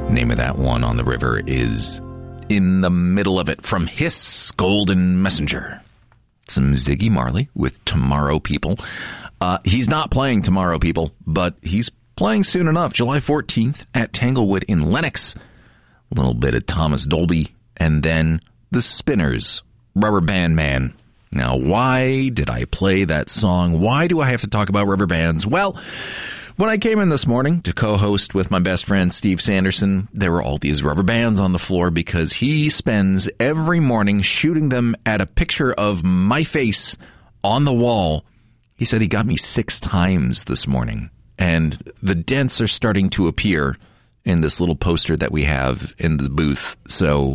Name of that one on the river is In the Middle of It from Hiss Golden Messenger. Some Ziggy Marley with Tomorrow People. He's not playing Tomorrow People, but he's playing soon enough, July 14th at Tanglewood in Lenox. A little bit of Thomas Dolby, and then the Spinners, Rubber Band Man. Now, why did I play that song? Why do I have to talk about rubber bands? Well, when I came in this morning to co-host with my best friend Steve Sanderson, there were all these rubber bands on the floor because he spends every morning shooting them at a picture of my face on the wall. He said he got me 6 times this morning, and the dents are starting to appear in this little poster that we have in the booth. So,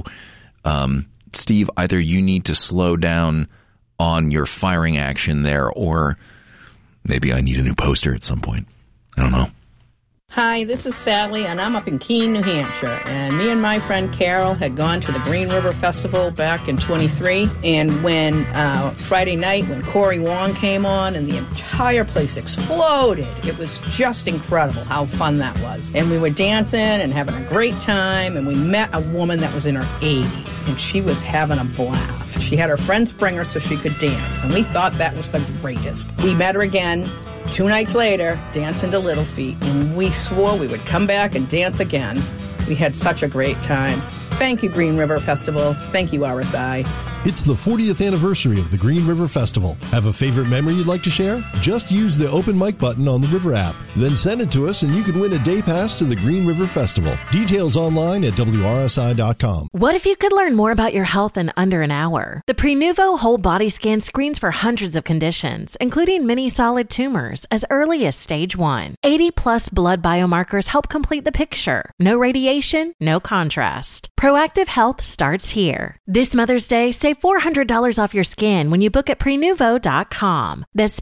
Steve, either you need to slow down on your firing action there, or maybe I need a new poster at some point. I don't know. Hi, this is Sally, and I'm up in Keene, New Hampshire. And me and my friend Carol had gone to the Green River Festival back in 23. And when Friday night, when Corey Wong came on and the entire place exploded, it was just incredible how fun that was. And we were dancing and having a great time. And we met a woman that was in her 80s, and she was having a blast. She had her friends bring her so she could dance, and we thought that was the greatest. We met her again 2 nights later, dancing to Little Feat, and we swore we would come back and dance again. We had such a great time. Thank you, Green River Festival. Thank you, RSI. It's the 40th anniversary of the Green River Festival. Have a favorite memory you'd like to share? Just use the open mic button on the River app. Then send it to us and you can win a day pass to the Green River Festival. Details online at WRSI.com. What if you could learn more about your health in under an hour? The Prenuvo Whole Body Scan screens for hundreds of conditions, including many solid tumors, as early as stage 1. 80-plus blood biomarkers help complete the picture. No radiation, no contrast. Proactive health starts here. This Mother's Day, save $400 off your scan when you book at Prenuvo.com. That's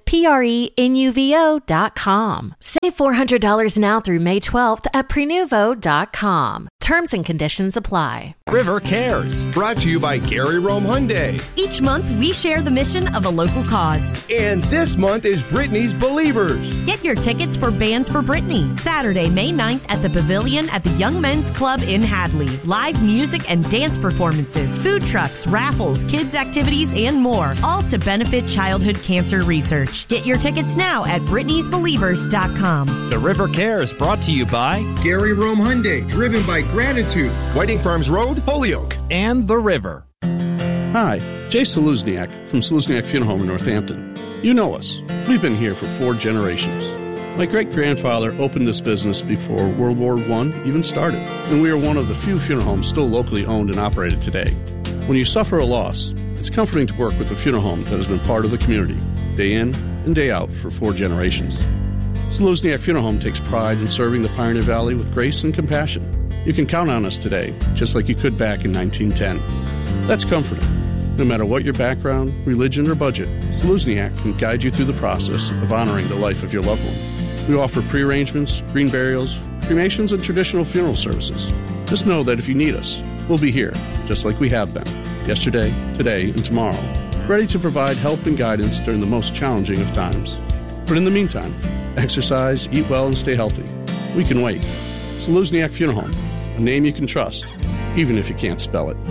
Prenuvo.com. Save $400 now through May 12th at Prenuvo.com. Terms and conditions apply. River Cares. Brought to you by Gary Rome Hyundai. Each month, we share the mission of a local cause. And this month is Britney's Believers. Get your tickets for Bands for Britney, Saturday, May 9th at the Pavilion at the Young Men's Club in Hadley. Live music and dance performances, food trucks, raffles, kids' activities, and more, all to benefit childhood cancer research. Get your tickets now at Britney'sBelievers.com. The River Cares brought to you by Gary Rome Hyundai, driven by gratitude. Whiting Farms Road, Holyoke. And The River. Hi, Jay Seluzniak from Seluzniak Funeral Home in Northampton. You know us. We've been here for 4 generations. My great-grandfather opened this business before World War I even started, and we are one of the few funeral homes still locally owned and operated today. When you suffer a loss, it's comforting to work with a funeral home that has been part of the community, day in and day out for 4 generations. Seluzniak Funeral Home takes pride in serving the Pioneer Valley with grace and compassion. You can count on us today, just like you could back in 1910. That's comforting. No matter what your background, religion, or budget, Seluzniak can guide you through the process of honoring the life of your loved one. We offer pre-arrangements, green burials, cremations, and traditional funeral services. Just know that if you need us, we'll be here, just like we have been, yesterday, today, and tomorrow, ready to provide help and guidance during the most challenging of times. But in the meantime, exercise, eat well, and stay healthy. We can wait. Seluzniak Funeral Home, a name you can trust, even if you can't spell it.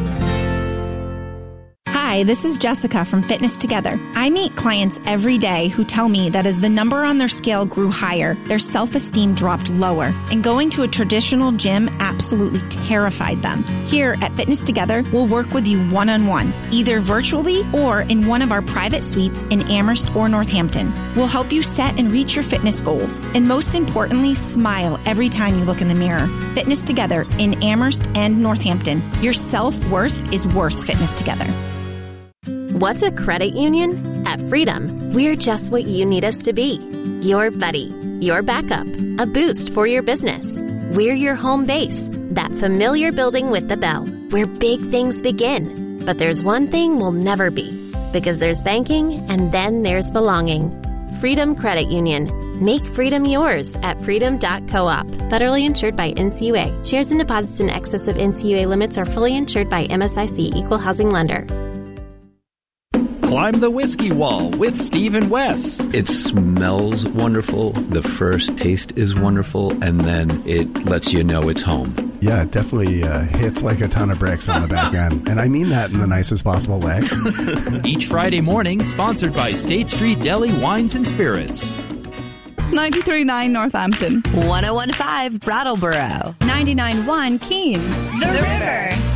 Hi, this is Jessica from Fitness Together. I meet clients every day who tell me that as the number on their scale grew higher, their self-esteem dropped lower, and going to a traditional gym absolutely terrified them. Here at Fitness Together, we'll work with you one-on-one, either virtually or in one of our private suites in Amherst or Northampton. We'll help you set and reach your fitness goals, and most importantly, smile every time you look in the mirror. Fitness Together in Amherst and Northampton. Your self-worth is worth Fitness Together. What's a credit union? At Freedom, we're just what you need us to be. Your buddy, your backup, a boost for your business. We're your home base, that familiar building with the bell, where big things begin. But there's one thing we'll never be, because there's banking and then there's belonging. Freedom Credit Union. Make freedom yours at freedom.coop. Federally insured by NCUA. Shares and deposits in excess of NCUA limits are fully insured by MSIC Equal Housing Lender. Climb the Whiskey Wall with Steve and Wes. It smells wonderful. The first taste is wonderful, and then it lets you know it's home. Yeah, it definitely hits like a ton of bricks on the back end. And I mean that in the nicest possible way. Each Friday morning, sponsored by State Street Deli Wines and Spirits. 93.9 Northampton. 101.5 Brattleboro. 99.1 Keene. The River.